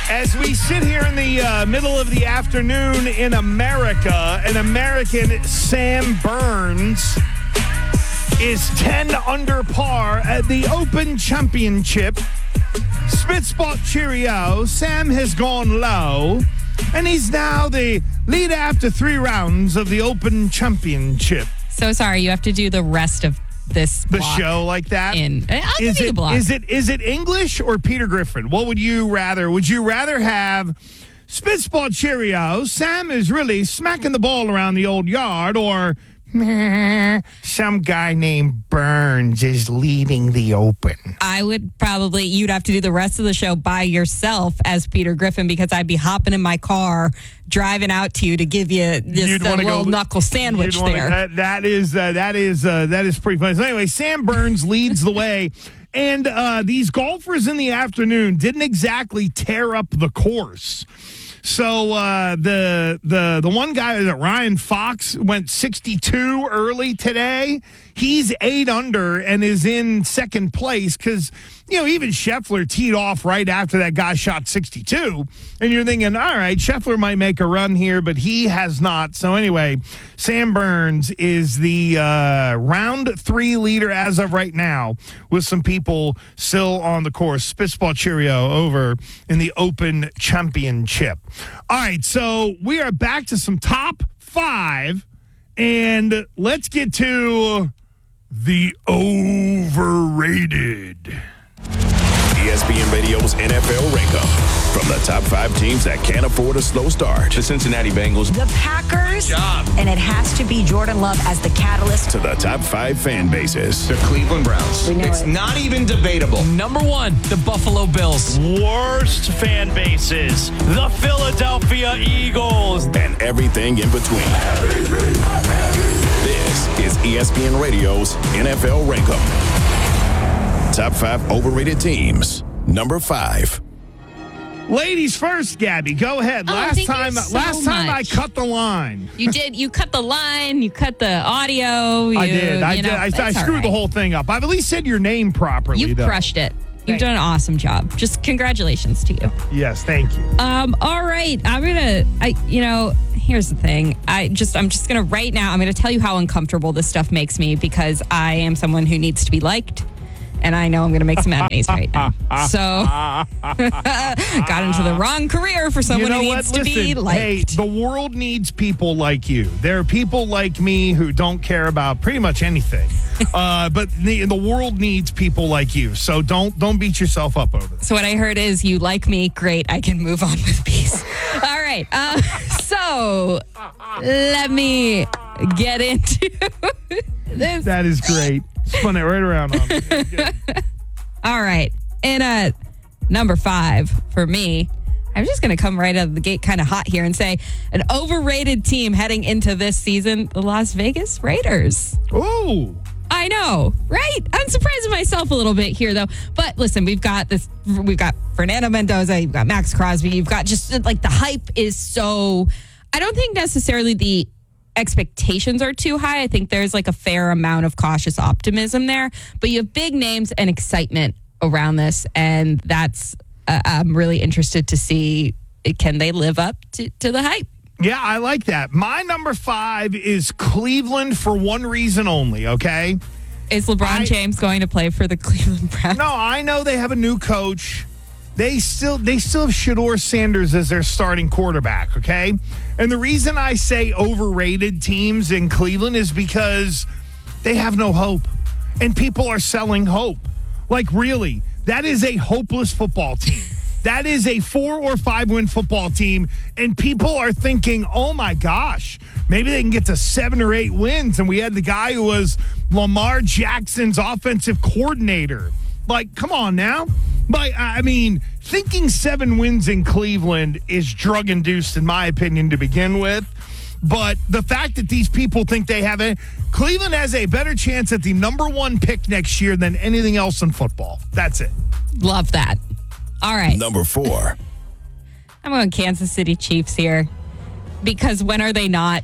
As we sit here in the middle of the afternoon in America, an American, Sam Burns, is 10 under par at the Open Championship. Spitspot cheerio. Sam has gone low, and he's now the leader after 3 rounds of the Open Championship. So sorry, you have to do the rest of this The block show like that? I'll give you the block. Is it English or Peter Griffin? What would you rather? Would you rather have Spitspot cheerio, Sam is really smacking the ball around the old yard, or some guy named Burns is leading the Open? I would probably, you'd have to do the rest of the show by yourself as Peter Griffin, because I'd be hopping in my car, driving out to you to give you this little knuckle sandwich there. That is pretty funny. So anyway, Sam Burns leads the way. And these golfers in the afternoon didn't exactly tear up the course. So the one guy, Ryan Fox, went 62 early today. He's 8 under and is in second place because, even Scheffler teed off right after that guy shot 62. And you're thinking, all right, Scheffler might make a run here, but he has not. So anyway, Sam Burns is the round 3 leader as of right now, with some people still on the course. Spitspot cheerio over in the Open Championship. All right, so we are back to some top 5, and let's get to the overrated. ESPN Radio's NFL Rankup. From the top 5 teams that can't afford a slow start. The Cincinnati Bengals. The Packers. And it has to be Jordan Love as the catalyst. To the top 5 fan bases. The Cleveland Browns. It's not even debatable. Number 1, the Buffalo Bills. Worst fan bases, the Philadelphia Eagles. And everything in between. This is ESPN Radio's NFL Rankup. Top 5 overrated teams. Number 5. Ladies first, Gabby. Go ahead. Last time I cut the line. You did. You cut the line. You cut the audio. I did. I screwed the whole thing up. I've at least said your name properly. You crushed it. You've done an awesome job. Just congratulations to you. Yes, thank you. All right. Here's the thing. I'm just gonna right now. I'm gonna tell you how uncomfortable this stuff makes me, because I am someone who needs to be liked. And I know I'm going to make some enemies right now. So, got into the wrong career for someone who needs to be liked. Hey, the world needs people like you. There are people like me who don't care about pretty much anything. But the world needs people like you. So don't beat yourself up over this. So what I heard is, you like me. Great. I can move on with peace. All right. So let me get into this. That is great. Spun it right around on me. All right. And number 5 for me, I'm just going to come right out of the gate kind of hot here and say an overrated team heading into this season, the Las Vegas Raiders. Ooh. I know, right? I'm surprising myself a little bit here, though. But listen, we've got Fernando Mendoza, you've got Max Crosby, you've got just like the hype is so, I don't think necessarily the expectations are too high. I think there's like a fair amount of cautious optimism there, but you have big names and excitement around this, and that's I'm really interested to see, can they live up to the hype? Yeah, I like that. My number 5 is Cleveland for one reason only, okay? Is LeBron James going to play for the Cleveland Browns? No, I know they have a new coach. They still have Shedeur Sanders as their starting quarterback, okay? And the reason I say overrated teams in Cleveland is because they have no hope. And people are selling hope. Like, really, that is a hopeless football team. That is a 4 or 5 win football team. And people are thinking, oh my gosh, maybe they can get to 7 or 8 wins. And we had the guy who was Lamar Jackson's offensive coordinator. Like, come on now. But, I mean, thinking 7 wins in Cleveland is drug-induced, in my opinion, to begin with. But the fact that these people think they have it, Cleveland has a better chance at the number 1 pick next year than anything else in football. That's it. Love that. All right. Number 4. I'm going Kansas City Chiefs here, because when are they not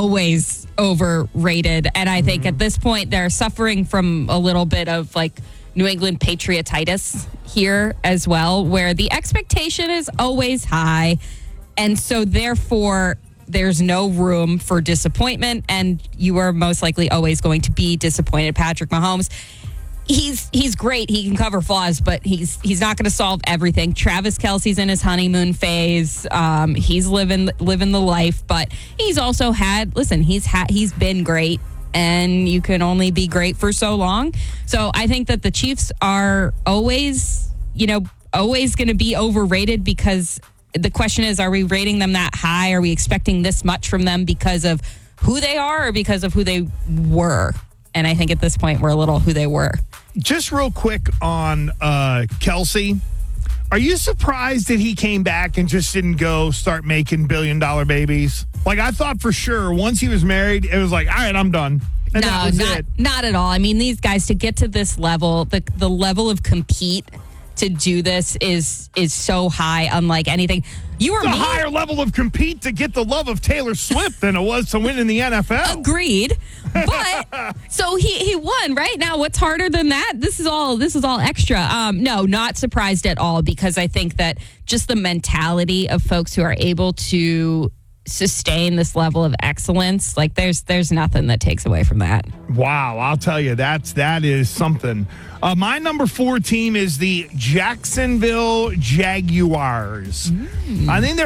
always overrated? And I think at this point they're suffering from a little bit of like New England patriotitis here as well, where the expectation is always high. And so therefore, there's no room for disappointment, and you are most likely always going to be disappointed. Patrick Mahomes, he's great. He can cover flaws, but he's not going to solve everything. Travis Kelce's in his honeymoon phase. He's living the life, but he's also he's been great, and you can only be great for so long. So I think that the Chiefs are always going to be overrated, because the question is, are we rating them that high? Are we expecting this much from them because of who they are or because of who they were? And I think at this point, we're a little who they were. Just real quick on Kelce. Are you surprised that he came back and just didn't go start making billion-dollar babies? Like, I thought for sure once he was married, it was like, all right, I'm done. And that was not at all. I mean, these guys, to get to this level, the level of compete to do this is so high, unlike anything. It's a higher level of compete to get the love of Taylor Swift than it was to win in the NFL. Agreed. But so he won, right? Now what's harder than that? This is all extra. No, not surprised at all, because I think that just the mentality of folks who are able to sustain this level of excellence, like there's nothing that takes away from that. Wow, I'll tell you, that is something. My number 4 team is the Jacksonville Jaguars. I think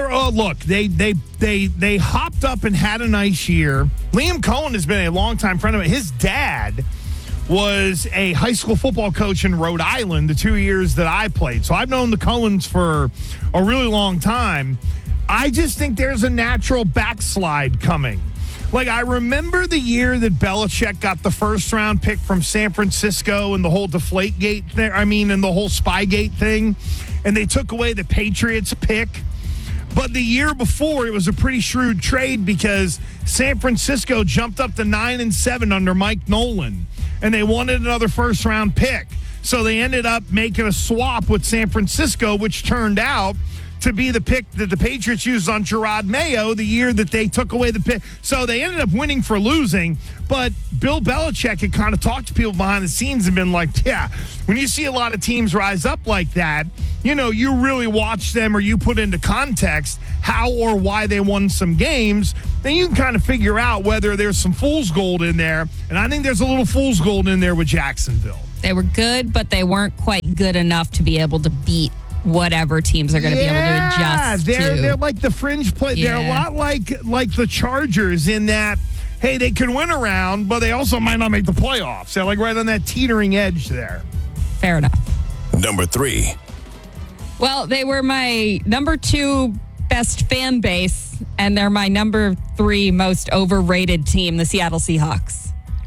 they hopped up and had a nice year. Liam Cohen has been a longtime friend of mine. His dad was a high school football coach in Rhode Island the 2 years that I played. So I've known the Cohens for a really long time. I just think there's a natural backslide coming. Like, I remember the year that Belichick got the first-round pick from San Francisco and the whole Deflategate thing, and the whole Spygate thing, and they took away the Patriots pick. But the year before, it was a pretty shrewd trade, because San Francisco jumped up to 9-7 under Mike Nolan, and they wanted another first-round pick. So they ended up making a swap with San Francisco, which turned out to be the pick that the Patriots used on Gerard Mayo the year that they took away the pick. So they ended up winning for losing. But Bill Belichick had kind of talked to people behind the scenes and been like, yeah, when you see a lot of teams rise up like that, you really watch them, or you put into context how or why they won some games, then you can kind of figure out whether there's some fool's gold in there. And I think there's a little fool's gold in there with Jacksonville. They were good, but they weren't quite good enough to be able to beat whatever teams are going to be able to adjust to. They're like the fringe play. Yeah. They're a lot like the Chargers in that, hey, they can win around, but they also might not make the playoffs. They're like right on that teetering edge there. Fair enough. Number 3. Well, they were my number 2 best fan base, and they're my number 3 most overrated team, the Seattle Seahawks.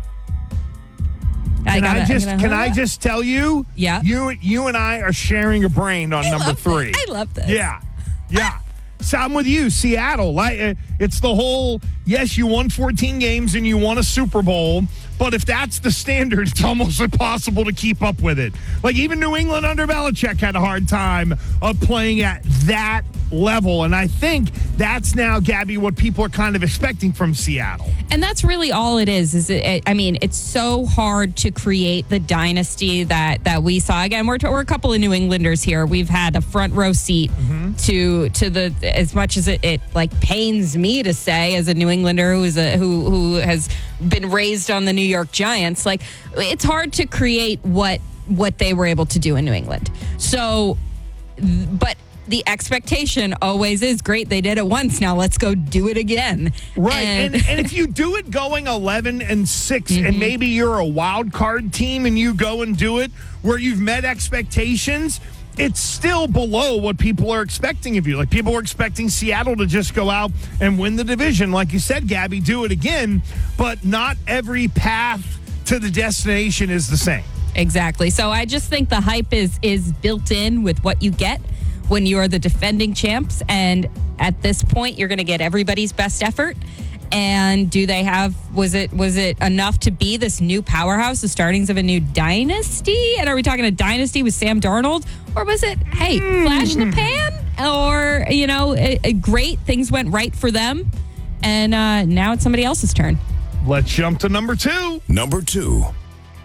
Can I just tell you? Yeah. You and I are sharing a brain on number 3. I love this. Yeah. So I'm with you, Seattle. It's the whole, yes, you won 14 games and you won a Super Bowl, but if that's the standard, it's almost impossible to keep up with it. Like, even New England under Belichick had a hard time of playing at that level. And I think that's now, Gabby, what people are kind of expecting from Seattle. And that's really all it is it's so hard to create the dynasty that we saw. Again, we're a couple of New Englanders here. We've had a front row seat to the, as much as it like pains me to say, as a New Englander who has been raised on the New York Giants, like, it's hard to create what they were able to do in New England. So, but the expectation always is, great, they did it once, now let's go do it again. Right. And if you do it going 11-6 and maybe you're a wild card team and you go and do it where you've met expectations, it's still below what people are expecting of you. Like, people are expecting Seattle to just go out and win the division. Like you said, Gabby, do it again, but not every path to the destination is the same. Exactly. So I just think the hype is built in with what you get when you are the defending champs. And at this point, you're going to get everybody's best effort. And do they have, was it enough to be this new powerhouse, the startings of a new dynasty? And are we talking a dynasty with Sam Darnold? Or was it, hey, flash in the pan? Or, great, things went right for them. And now it's somebody else's turn. Let's jump to number 2. Number 2.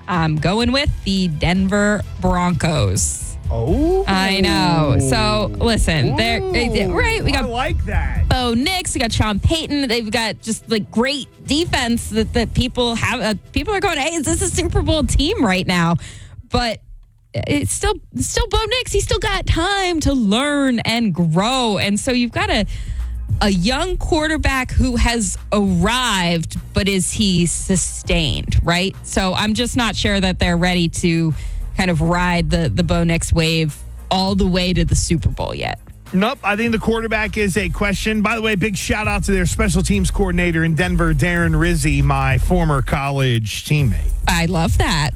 I'm going with the Denver Broncos. Oh, I know. So listen, right? We got I like that. Bo Nix. We got Sean Payton. They've got just like great defense that people have. People are going, "Hey, is this a Super Bowl team right now?" But it's still Bo Nix. He's still got time to learn and grow, and so you've got a young quarterback who has arrived, but is he sustained? Right. So I'm just not sure that they're ready to kind of ride the Bo Nix wave all the way to the Super Bowl yet. Nope, I think the quarterback is a question. By the way, big shout out to their special teams coordinator in Denver, Darren Rizzi, my former college teammate. I love that.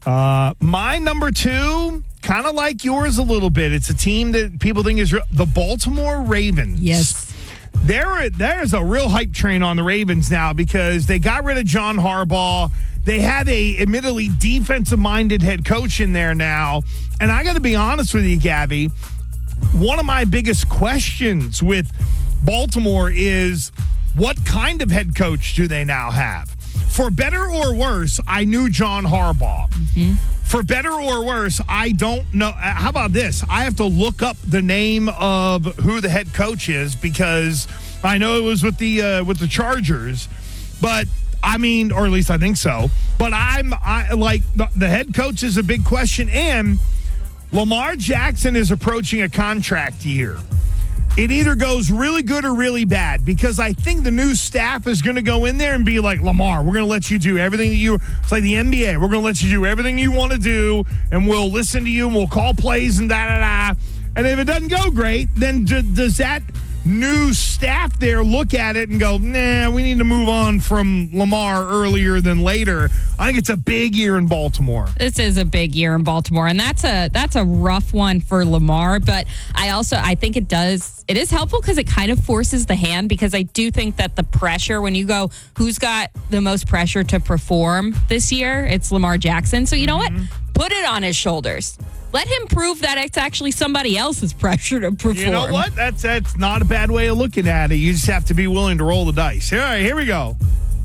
My number 2, kind of like yours a little bit. It's a team that people think is the Baltimore Ravens. Yes. There's a real hype train on the Ravens now because they got rid of John Harbaugh. They have a admittedly defensive-minded head coach in there now. And I got to be honest with you, Gabby, one of my biggest questions with Baltimore is what kind of head coach do they now have? For better or worse, I knew John Harbaugh. Mm-hmm. For better or worse, I don't know. How about this? I have to look up the name of who the head coach is because I know it was with the Chargers, but I mean, or at least I think so. But I like the head coach is a big question, and Lamar Jackson is approaching a contract year. It either goes really good or really bad because I think the new staff is going to go in there and be like, Lamar, we're going to let you do everything that it's like the NBA. We're going to let you do everything you want to do, and we'll listen to you, and we'll call plays and da-da-da. And if it doesn't go great, then does that new staff there look at it and go, nah, we need to move on from Lamar earlier than later? I think it's a big year in Baltimore. This is a big year in Baltimore, and that's a rough one for Lamar. But I think it is helpful because it kind of forces the hand, because I do think that the pressure, when you go, who's got the most pressure to perform this year? It's Lamar Jackson. So you know what? Put it on his shoulders. Let him prove that it's actually somebody else's pressure to perform. You know what? That's not a bad way of looking at it. You just have to be willing to roll the dice. All right, here we go.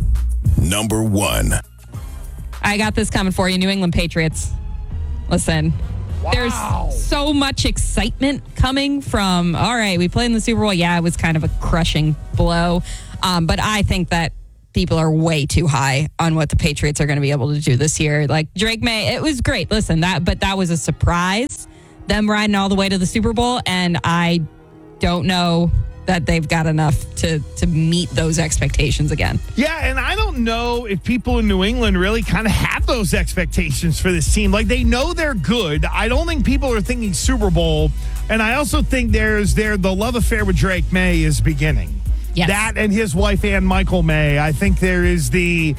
Number 1. I got this coming for you, New England Patriots. Listen, There's so much excitement coming from, all right, we played in the Super Bowl. Yeah, it was kind of a crushing blow. But I think that people are way too high on what the Patriots are going to be able to do this year. Like Drake May, it was great. Listen, but that was a surprise, them riding all the way to the Super Bowl, and I don't know that they've got enough to meet those expectations again. Yeah, and I don't know if people in New England really kind of have those expectations for this team. Like, they know they're good. I don't think people are thinking Super Bowl, and I also think the love affair with Drake May is beginning. Yes. That and his wife, Ann Michael May. I think there is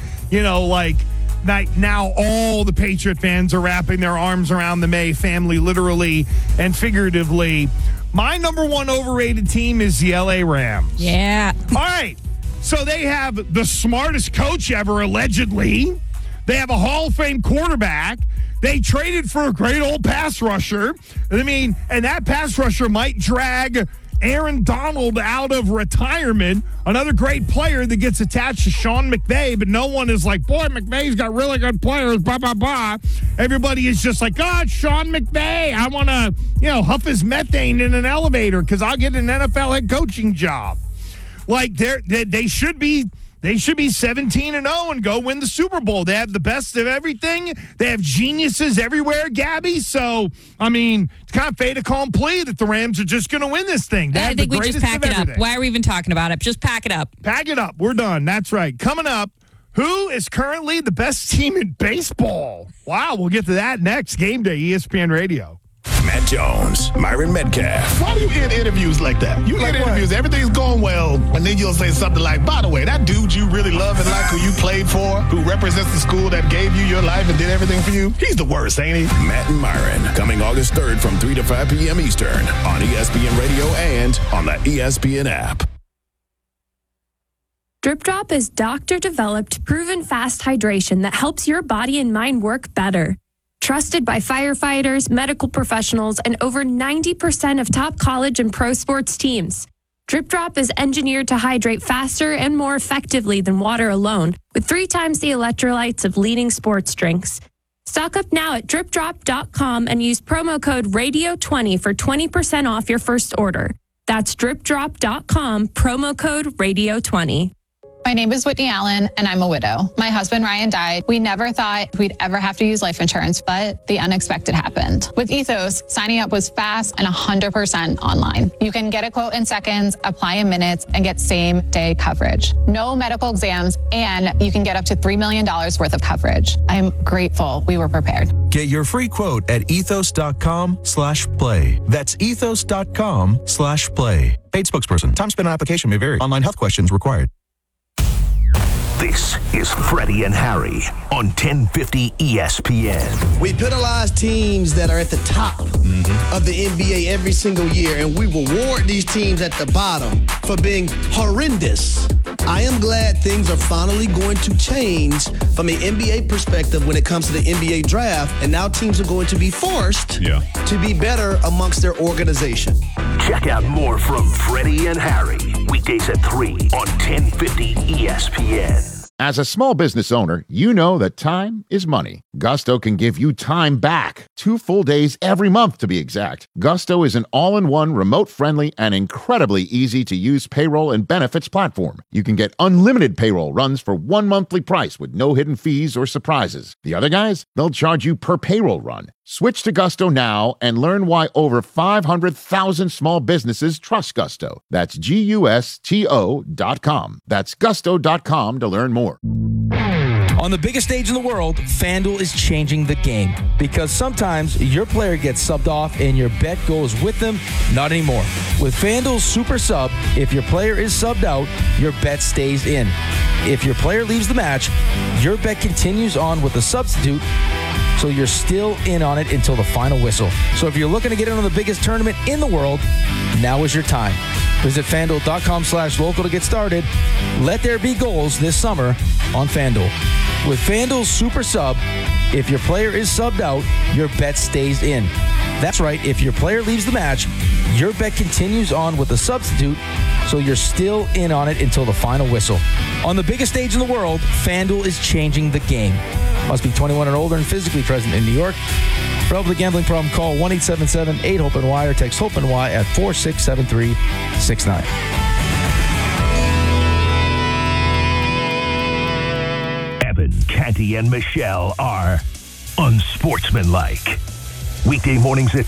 now all the Patriot fans are wrapping their arms around the May family, literally and figuratively. My number one overrated team is the LA Rams. Yeah. All right. So they have the smartest coach ever, allegedly. They have a Hall of Fame quarterback. They traded for a great old pass rusher. And that pass rusher might drag Aaron Donald out of retirement, another great player that gets attached to Sean McVay, but no one is like, boy, McVay's got really good players, blah, blah, blah. Everybody is just like, God, Sean McVay, I want to, huff his methane in an elevator because I'll get an NFL head coaching job. Like, they should be 17-0 and go win the Super Bowl. They have the best of everything. They have geniuses everywhere, Gabby. So, it's kind of fait accompli that the Rams are just going to win this thing. I think we just pack it up. Why are we even talking about it? Just pack it up. Pack it up. We're done. That's right. Coming up, who is currently the best team in baseball? Wow, we'll get to that next. Game Day, ESPN Radio. Matt Jones, Myron Metcalf. Why do you end interviews like that? You end interviews, everything's going well, and then you'll say something like, by the way, that dude you really love and like, who you played for, who represents the school that gave you your life and did everything for you, he's the worst, ain't he? Matt and Myron, coming August 3rd from 3 to 5 p.m. Eastern on ESPN Radio and on the ESPN app. Drip Drop is doctor-developed, proven fast hydration that helps your body and mind work better. Trusted by firefighters, medical professionals, and over 90% of top college and pro sports teams. Drip Drop is engineered to hydrate faster and more effectively than water alone, with 3 times the electrolytes of leading sports drinks. Stock up now at dripdrop.com and use promo code radio20 for 20% off your first order. That's dripdrop.com, promo code radio20. My name is Whitney Allen, and I'm a widow. My husband, Ryan, died. We never thought we'd ever have to use life insurance, but the unexpected happened. With Ethos, signing up was fast and 100% online. You can get a quote in seconds, apply in minutes, and get same-day coverage. No medical exams, and you can get up to $3 million worth of coverage. I'm grateful we were prepared. Get your free quote at ethos.com/play. That's ethos.com/play. Paid spokesperson. Time spent on application may vary. Online health questions required. This is Freddie and Harry on 1050 ESPN. We penalize teams that are at the top of the NBA every single year, and we reward these teams at the bottom for being horrendous. I am glad things are finally going to change from an NBA perspective when it comes to the NBA draft, and now teams are going to be forced to be better amongst their organization. Check out more from Freddie and Harry, weekdays at 3 on 1050 ESPN. As a small business owner, you know that time is money. Gusto can give you time back. 2 full days every month, to be exact. Gusto is an all-in-one, remote-friendly, and incredibly easy-to-use payroll and benefits platform. You can get unlimited payroll runs for one monthly price with no hidden fees or surprises. The other guys, they'll charge you per payroll run. Switch to Gusto now and learn why over 500,000 small businesses trust Gusto. That's GUSTO.com. That's gusto.com to learn more. On the biggest stage in the world, FanDuel is changing the game because sometimes your player gets subbed off and your bet goes with them. Not anymore. With FanDuel's Super Sub, if your player is subbed out, your bet stays in. If your player leaves the match, your bet continues on with the substitute, so you're still in on it until the final whistle. So if you're looking to get in on the biggest tournament in the world, now is your time. Visit FanDuel.com/local to get started. Let there be goals this summer on FanDuel. With FanDuel's Super Sub, if your player is subbed out, your bet stays in. That's right, if your player leaves the match, your bet continues on with the substitute, so you're still in on it until the final whistle. On the biggest stage in the world, FanDuel is changing the game. Must be 21 or older and physically present in New York. For help with a gambling problem, call 1-877-8-HOPE-NY or text HOPE-NY at 467-369. Evan, Canty, and Michelle are unsportsmanlike. Weekday mornings at